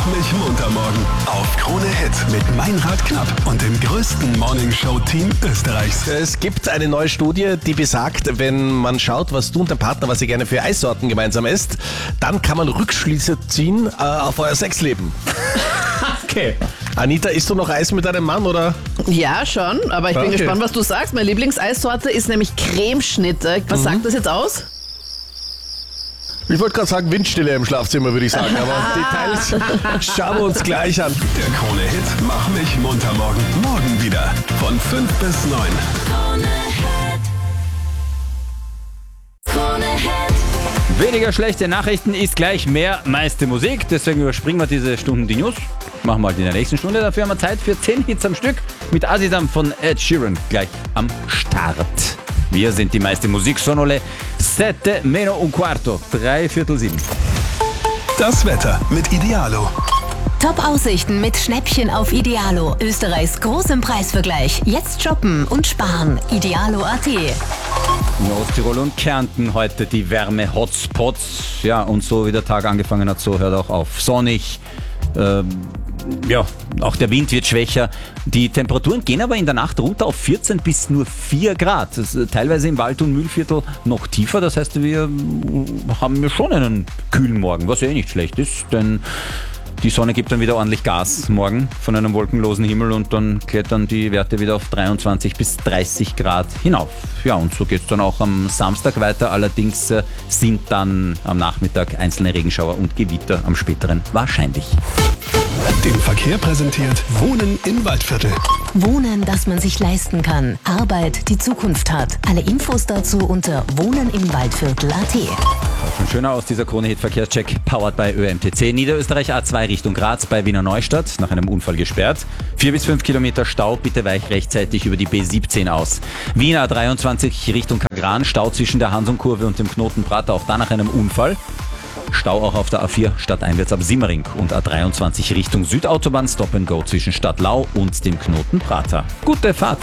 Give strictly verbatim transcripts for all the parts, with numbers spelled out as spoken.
mich munter morgen auf Krone Hit mit Meinrad Knapp und dem größten Morningshow-Team Österreichs. Es gibt eine neue Studie, die besagt, wenn man schaut, was du und dein Partner, was ihr gerne für Eissorten gemeinsam esst, dann kann man Rückschlüsse ziehen äh, auf euer Sexleben. Okay. Anita, isst du noch Eis mit deinem Mann, oder? Ja, schon, aber ich bin Okay. gespannt, was du sagst. Meine Lieblingseissorte ist nämlich Cremeschnitte. Was sagt das jetzt aus? Ich wollte gerade sagen, Windstille im Schlafzimmer, würde ich sagen, aber Details schauen wir uns gleich an. Der Krone Hit Mach mich munter morgen. Morgen wieder von fünf bis neun. Weniger schlechte Nachrichten ist gleich mehr meiste Musik. Deswegen überspringen wir diese Stunden die News. Machen wir halt in der nächsten Stunde. Dafür haben wir Zeit für zehn Hits am Stück mit Asisam von Ed Sheeran gleich am Start. Wir sind die meiste Musik. Sonole sette meno un quarto. Drei Viertel sieben. Das Wetter mit Idealo. Top-Aussichten mit Schnäppchen auf Idealo. Österreichs großem Preisvergleich. Jetzt shoppen und sparen. Idealo punkt at. In Osttirol und Kärnten heute die Wärme-Hotspots. Ja, und so wie der Tag angefangen hat, so hört auch auf. Sonnig. Ähm, ja, auch der Wind wird schwächer. Die Temperaturen gehen aber in der Nacht runter auf vierzehn bis nur vier Grad. Das ist teilweise im Wald- und Mühlviertel noch tiefer. Das heißt, wir haben schon einen kühlen Morgen, was eh nicht schlecht ist, denn die Sonne gibt dann wieder ordentlich Gas morgen von einem wolkenlosen Himmel und dann klettern die Werte wieder auf dreiundzwanzig bis dreißig Grad hinauf. Ja, und so geht es dann auch am Samstag weiter. Allerdings äh, sind dann am Nachmittag einzelne Regenschauer und Gewitter am späteren wahrscheinlich. Den Verkehr präsentiert Wohnen im Waldviertel. Wohnen, das man sich leisten kann. Arbeit, die Zukunft hat. Alle Infos dazu unter wohnen im Waldviertel punkt at. Schon schöner aus dieser Krone-Hit-Verkehrscheck, powered by Ö M T C. Niederösterreich A zwei Richtung Graz bei Wiener Neustadt, nach einem Unfall gesperrt. Vier bis fünf Kilometer Stau, bitte weich rechtzeitig über die B siebzehn aus. Wien A dreiundzwanzig Richtung Kagran, Stau zwischen der Hansumkurve und dem Knoten Prater, auch da nach einem Unfall. Stau auch auf der A vier stadteinwärts ab Simmering und A dreiundzwanzig Richtung Südautobahn, Stop and Go zwischen Stadtlau und dem Knoten Prater. Gute Fahrt!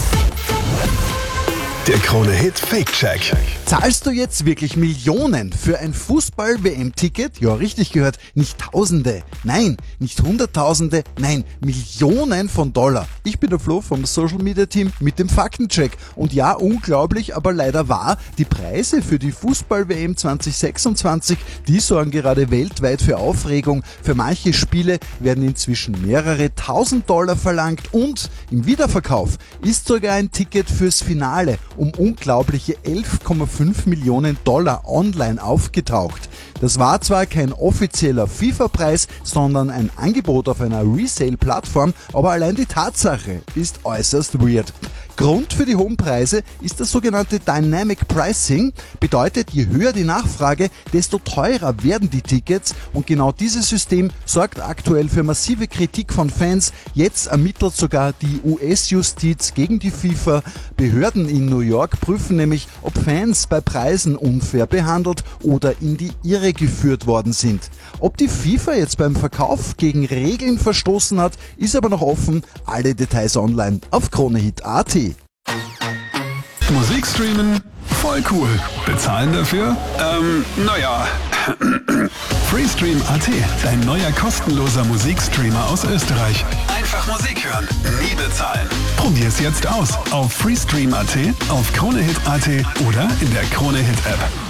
Der Krone Hit Fake Check. Zahlst du jetzt wirklich Millionen für ein Fußball-W M-Ticket? Ja, richtig gehört, nicht Tausende, nein, nicht Hunderttausende, nein, Millionen von Dollar. Ich bin der Flo vom Social Media Team mit dem Faktencheck. Und ja, unglaublich, aber leider wahr, die Preise für die Fußball-W M zwanzig sechsundzwanzig, die sorgen gerade weltweit für Aufregung. Für manche Spiele werden inzwischen mehrere tausend Dollar verlangt und im Wiederverkauf ist sogar ein Ticket fürs Finale um unglaubliche elf Komma fünf Millionen Dollar online aufgetaucht. Das war zwar kein offizieller FIFA-Preis, sondern ein Angebot auf einer Resale-Plattform, aber allein die Tatsache ist äußerst weird. Grund für die hohen Preise ist das sogenannte Dynamic Pricing. Bedeutet, je höher die Nachfrage, desto teurer werden die Tickets und genau dieses System sorgt aktuell für massive Kritik von Fans. Jetzt ermittelt sogar die U S-Justiz gegen die FIFA. Behörden in New York prüfen nämlich, ob Fans bei Preisen unfair behandelt oder in die Irre geführt worden sind. Ob die FIFA jetzt beim Verkauf gegen Regeln verstoßen hat, ist aber noch offen. Alle Details online auf kronehit punkt at. Musik streamen? Voll cool. Bezahlen dafür? Ähm, naja. Freestream punkt at, dein neuer kostenloser Musikstreamer aus Österreich. Einfach Musik hören, nie bezahlen. Probier's jetzt aus auf freestream punkt at, auf kronehit punkt at oder in der Krone Hit App.